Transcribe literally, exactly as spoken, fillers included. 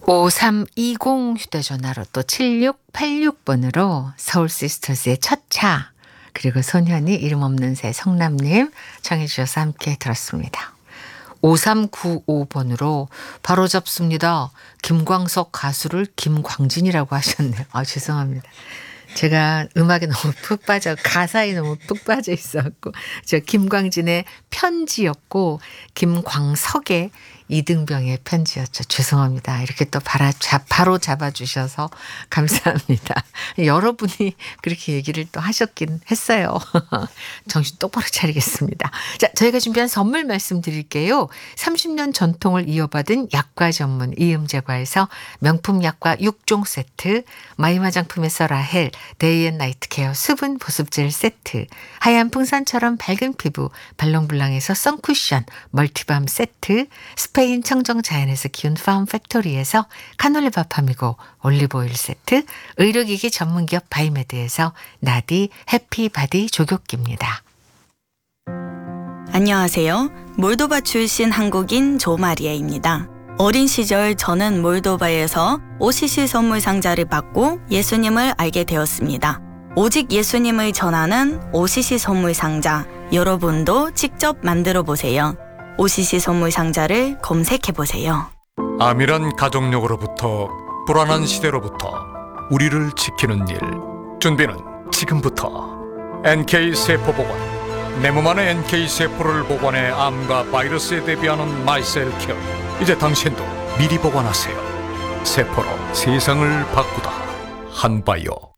오삼이공 휴대전화로 또 칠육팔육 번으로 서울시스터즈의 첫차, 그리고 소년이 이름 없는 새 성남님 청해 주셔서 함께 들었습니다. 오삼구오 번으로 바로 잡습니다. 김광석 가수를 김광진이라고 하셨네요. 아, 죄송합니다. 제가 음악에 너무 푹 빠져, 가사에 너무 푹 빠져 있었고, 저 김광진의 편지였고, 김광석의 이등병의 편지였죠. 죄송합니다. 이렇게 또 바로, 잡, 바로 잡아주셔서 감사합니다. 여러분이 그렇게 얘기를 또 하셨긴 했어요. 정신 똑바로 차리겠습니다. 자, 저희가 준비한 선물 말씀드릴게요. 삼십 년 전통을 이어받은 약과 전문 이음제과에서 명품 약과 육 종 세트, 마이 화장품에서 라헬 데이앤나이트 케어 수분 보습젤 세트, 하얀 풍선처럼 밝은 피부 발롱블랑에서 선쿠션 멀티밤 세트, 스페인 청정 자연에서 키운 팜 팩토리에서 카놀레밥 하미고 올리브오일 세트, 의료기기 전문기업 바이메드에서 나디 해피바디 조교기입니다. 안녕하세요. 몰도바 출신 한국인 조마리아입니다. 어린 시절 저는 몰도바에서 오시시 선물 상자를 받고 예수님을 알게 되었습니다. 오직 예수님을 전하는 오시시 선물 상자, 여러분도 직접 만들어 보세요. 오시시 선물 상자를 검색해 보세요. 암이란 가족력으로부터 불안한 시대로부터 우리를 지키는 일, 준비는 지금부터. 엔케이 세포 보관, 내 몸 안의 엔케이 세포를 보관해 암과 바이러스에 대비하는 마이셀 케어. 이제 당신도 미리 보관하세요. 세포로 세상을 바꾸다. 한바이오.